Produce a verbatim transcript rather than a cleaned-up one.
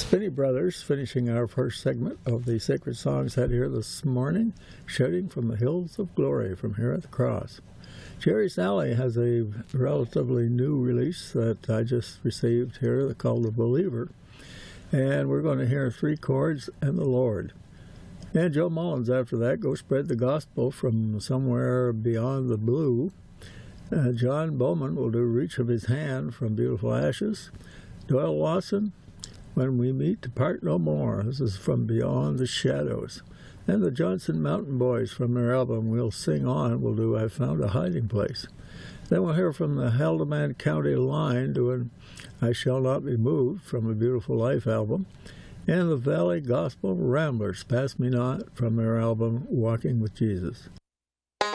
Spinney Brothers finishing our first segment of the Sacred Songs had here this morning, Shouting from the Hills of Glory from here at the Cross. Jerry Salley has a relatively new release that I just received here called The Believer, and we're going to hear Three Chords and the Lord. And Joe Mullins after that, Go Spread the Gospel from Somewhere Beyond the Blue. Uh, John Bowman will do Reach of His Hand from Beautiful Ashes. Doyle Watson, When We Meet to Part No More. This is from Beyond the Shadows. And the Johnson Mountain Boys from their album We'll Sing On will do I Found a Hiding Place. Then we'll hear from the Haldimand County Line doing I Shall Not Be Moved from a Beautiful Life album. And the Valley Gospel Ramblers, Pass Me Not from their album Walking with Jesus.